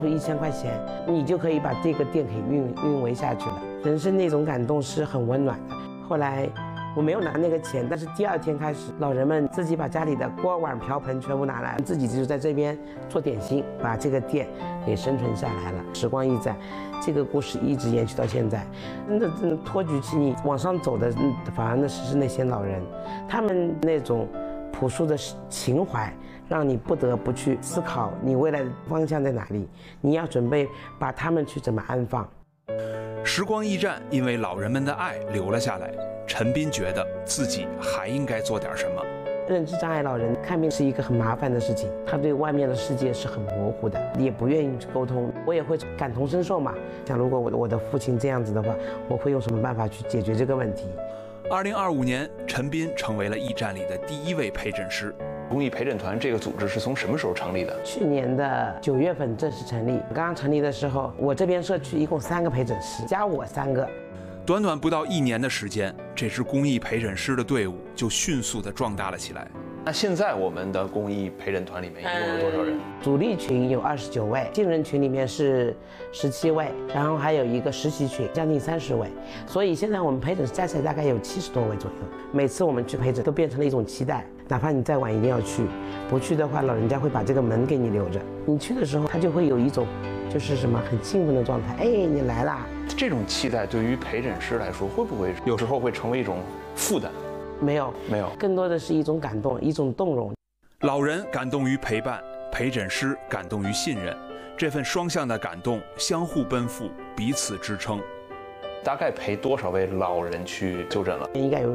1000块钱，你就可以把这个店给运维下去了。人生那种感动是很温暖的。后来我没有拿那个钱，但是第2天开始，老人们自己把家里的锅碗瓢盆全部拿来，自己就在这边做点心，把这个店给生存下来了。时光驿站这个故事一直延续到现在，真的托举起你往上走的，反而是那些老人，他们那种朴素的情怀，让你不得不去思考你未来的方向在哪里，你要准备把他们去怎么安放。 时光驿站因为老人们的爱留了下来，陈斌觉得自己还应该做点什么。 认知障碍老人看病是一个很麻烦的事情，他对外面的世界是很模糊的，也不愿意去沟通。我也会感同身受嘛，想如果我的父亲这样子的话，我会用什么办法去解决这个问题。 2025年，陈斌成为了驿站里的第1位陪诊师。 公益陪诊团这个组织是从什么时候成立的？ 去年的9月份正式成立。刚刚成立的时候，我这边社区一共3个陪诊师，加我3个。 短短不到1年的时间，这支公益陪诊师的队伍就迅速地壮大了起来。 那现在我们的公益陪诊团里面一共有多少人？ 主力群有29位，新人群里面是17位，然后还有一个实习群，将近30位。所以现在我们陪诊加起来大概有70多位左右。每次我们去陪诊都变成了一种期待，哪怕你再晚一定要去，不去的话，老人家会把这个门给你留着。你去的时候，他就会有一种就是什么很兴奋的状态，哎，你来啦！ 这种期待对于陪诊师来说，会不会有时候会成为一种负担？ 没有，更多的是一种感动，一种动容。 老人感动于陪伴，陪诊师感动于信任，这份双向的感动相互奔赴，彼此支撑。 大概陪多少位老人去就诊了？ 应该有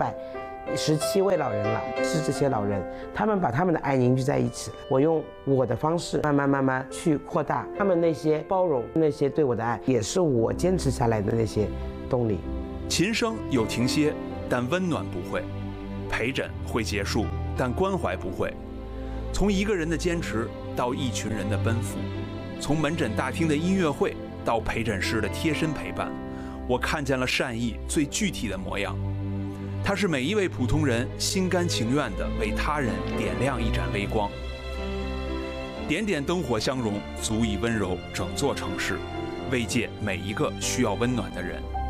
417位老人了，是这些老人，他们把他们的爱凝聚在一起了。我用我的方式慢慢去扩大他们那些包容，那些对我的爱，也是我坚持下来的那些动力。 琴声有停歇，但温暖不会；陪诊会结束，但关怀不会。从一个人的坚持到一群人的奔赴，从门诊大厅的音乐会到陪诊师的贴身陪伴，我看见了善意最具体的模样。它是每一位普通人心甘情愿地为他人点亮一盏微光。点点灯火相融，足以温柔整座城市，慰藉每一个需要温暖的人。